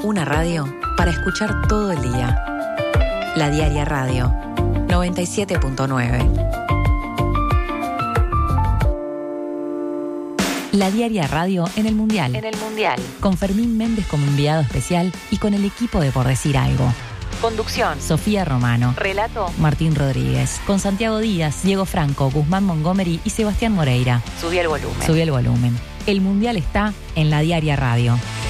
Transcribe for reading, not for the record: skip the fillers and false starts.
Una radio para escuchar todo el día. La Diaria Radio 97.9. La Diaria Radio en el Mundial. Con Fermín Méndez como enviado especial y con el equipo de Por Decir Algo. Conducción: Sofía Romano. Relato: Martín Rodríguez. Con Santiago Díaz, Diego Franco, Guzmán Montgomery y Sebastián Moreira. Subí el volumen. El Mundial está en La Diaria Radio.